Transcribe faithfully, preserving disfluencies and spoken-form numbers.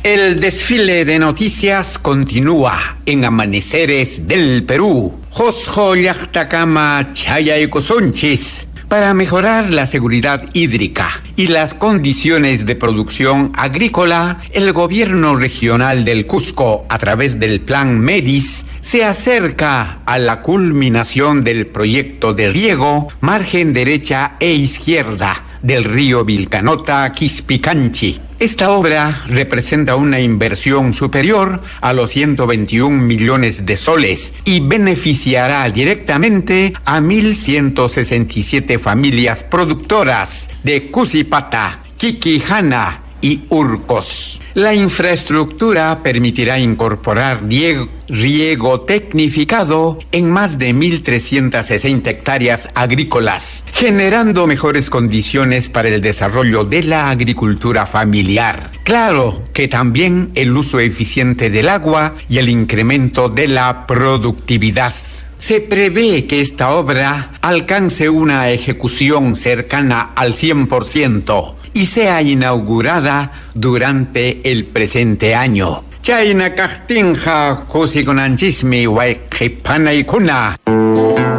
El desfile de noticias continúa en Amaneceres del Perú. Josjo Llactacama Chayaycosonchis. Para mejorar la seguridad hídrica y las condiciones de producción agrícola, el gobierno regional del Cusco, a través del Plan MEDIS, se acerca a la culminación del proyecto de riego margen derecha e izquierda del río Vilcanota Quispicanchi. Esta obra representa una inversión superior a los ciento veintiún millones de soles y beneficiará directamente a mil ciento sesenta y siete familias productoras de Cusipata, Quiquijana y Urcos. La infraestructura permitirá incorporar riego, riego tecnificado en más de mil trescientas sesenta hectáreas agrícolas, generando mejores condiciones para el desarrollo de la agricultura familiar. Claro que también el uso eficiente del agua y el incremento de la productividad. Se prevé que esta obra alcance una ejecución cercana al cien por ciento y sea inaugurada durante el presente año. Chayna Castinja, Cusiconanchismi, Huayquipanaykuna.